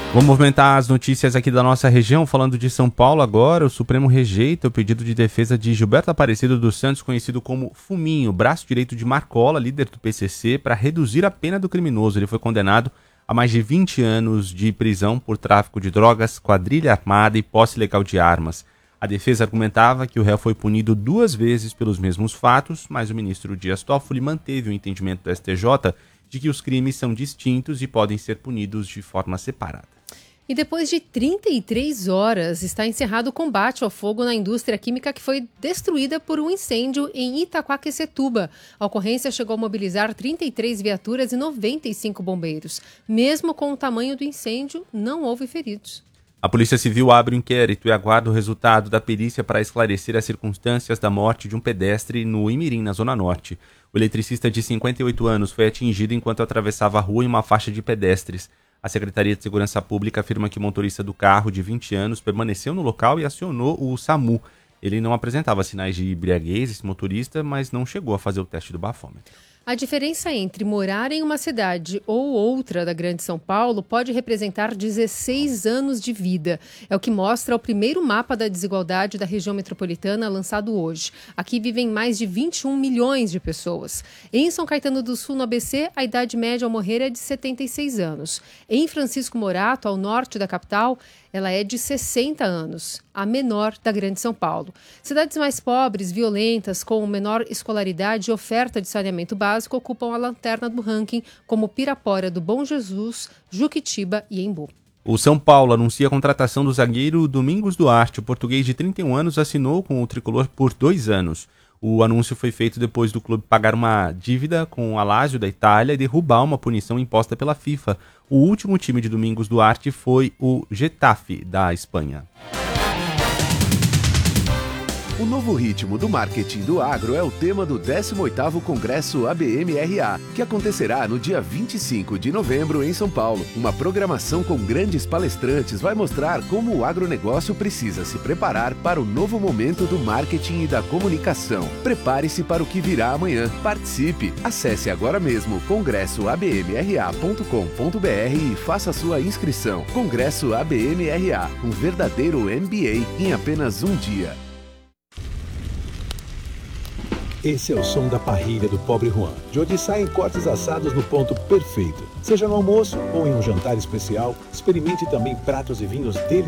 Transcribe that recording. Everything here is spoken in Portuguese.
Vamos movimentar as notícias aqui da nossa região, falando de São Paulo agora. O Supremo rejeita o pedido de defesa de Gilberto Aparecido dos Santos, conhecido como Fuminho, braço direito de Marcola, líder do PCC, para reduzir a pena do criminoso. Ele foi condenado a mais de 20 anos de prisão por tráfico de drogas, quadrilha armada e posse ilegal de armas. A defesa argumentava que o réu foi punido 2 vezes pelos mesmos fatos, mas o ministro Dias Toffoli manteve o entendimento do STJ de que os crimes são distintos e podem ser punidos de forma separada. E depois de 33 horas, está encerrado o combate ao fogo na indústria química que foi destruída por um incêndio em Itaquaquecetuba. A ocorrência chegou a mobilizar 33 viaturas e 95 bombeiros. Mesmo com o tamanho do incêndio, não houve feridos. A Polícia Civil abre um inquérito e aguarda o resultado da perícia para esclarecer as circunstâncias da morte de um pedestre no Imirim, na Zona Norte. O eletricista de 58 anos foi atingido enquanto atravessava a rua em uma faixa de pedestres. A Secretaria de Segurança Pública afirma que o motorista do carro, de 20 anos, permaneceu no local e acionou o SAMU. Ele não apresentava sinais de embriaguez, esse motorista, mas não chegou a fazer o teste do bafômetro. A diferença entre morar em uma cidade ou outra da Grande São Paulo pode representar 16 anos de vida. É o que mostra o primeiro mapa da desigualdade da região metropolitana lançado hoje. Aqui vivem mais de 21 milhões de pessoas. Em São Caetano do Sul, no ABC, a idade média ao morrer é de 76 anos. Em Francisco Morato, ao norte da capital, ela é de 60 anos, a menor da Grande São Paulo. Cidades mais pobres, violentas, com menor escolaridade e oferta de saneamento básico ocupam a lanterna do ranking, como Pirapora do Bom Jesus, Juquitiba e Embu. O São Paulo anuncia a contratação do zagueiro Domingos Duarte. O português de 31 anos assinou com o tricolor por 2 anos. O anúncio foi feito depois do clube pagar uma dívida com o Lazio da Itália e derrubar uma punição imposta pela FIFA. O último time de Domingos Duarte foi o Getafe, da Espanha. O novo ritmo do marketing do agro é o tema do 18º Congresso ABM-RA, que acontecerá no dia 25 de novembro em São Paulo. Uma programação com grandes palestrantes vai mostrar como o agronegócio precisa se preparar para o novo momento do marketing e da comunicação. Prepare-se para o que virá amanhã. Participe! Acesse agora mesmo congressoabmra.com.br e faça sua inscrição. Congresso ABM-RA, um verdadeiro MBA em apenas um dia. Esse é o som da parrilha do Pobre Juan, de onde saem cortes assados no ponto perfeito. Seja no almoço ou em um jantar especial, experimente também pratos e vinhos deliciosos.